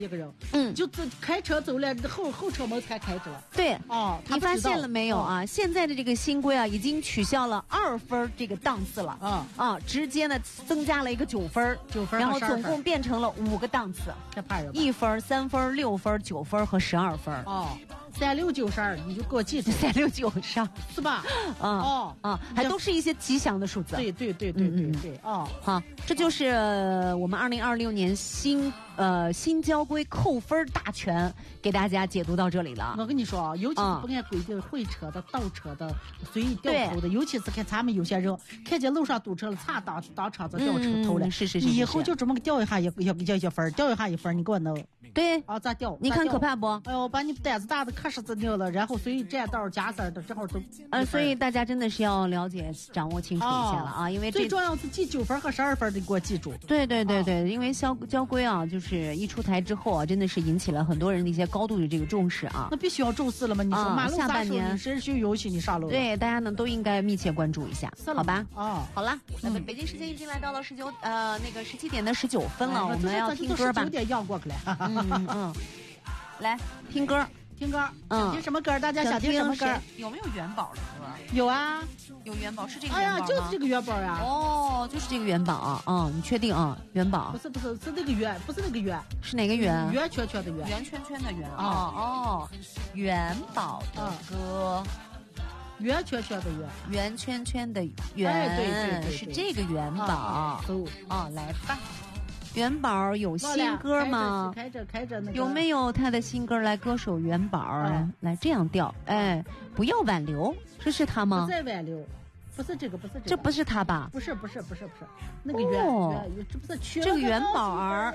一个人，就开车走了，后车门才开着。 对， 哦， 你发现了没有啊？现在的这个新规啊，已经取消了2分这个档次了。直接呢增加了一个9分，9分，然后总共变成了5个档次。 太怕人 ！1分、3分、6分、9分和12分。 哦，36、92，你就给我记住 36、92 是吧？ 还都是一些吉祥的数字。 对。 好，这就是我们2026年新交规扣分大全，给大家解读到这里了。 我跟你说啊，尤其是不按规定会车的、倒车的、随意掉头的，尤其是看咱们有些人看见路上堵车了，差当场子掉头了。 是。 你以后就这么掉一下一分，掉一下1分，你给我弄。 对啊，咋掉？ 你看可怕不？ 哎呦，把你胆子大的可是子扭了，然后随意占道加塞的，正好都。 所以大家真的是要了解、掌握清楚一下了啊，因为最重要是记9分和12分的，给我记住。 对，因为交规啊，就是一出台之后啊，真的是引起了很多人的一些高度的这个重视啊。 那必须要重视了吗？你说马路下半年谁许允许你上路？ 对，大家呢都应该密切关注一下，好吧？好了，北京时间已经来到了17点的19分了，我们要听歌吧。 9点要过来。 来听歌。 想听什么歌？大家想听什么歌？ 有没有元宝的歌？ 有啊， 有元宝，是这个元宝吗？ 哎呀，就是这个元宝呀！ 哦，就是这个元宝啊！你确定啊？元宝不是是那个元，不是那个元， 是哪个元？ 圆圈圈的圆， 圆圈圈的圆。元宝的歌， 圆圈圈的圆， 圆圈圈的圆， 对， 是这个元宝。来吧。元宝有新歌吗？ 开着那个。 有没有他的新歌？来，歌手元宝来这样调，不要挽留，这是他吗？ 不再挽留，不是这个， 这不是他吧？ 不是，那个元，这不是这个元宝儿，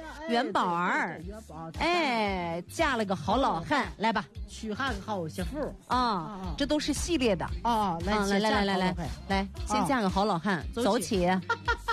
嫁了个好老汉，来吧， 娶下个好媳妇这都是系列的来， 先嫁个好老汉，走起。